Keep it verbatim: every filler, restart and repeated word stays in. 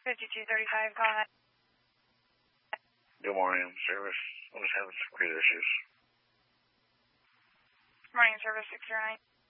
fifty-two thirty-five, call ahead. Good morning, service. I was having some grid issues. Morning, service six zero nine.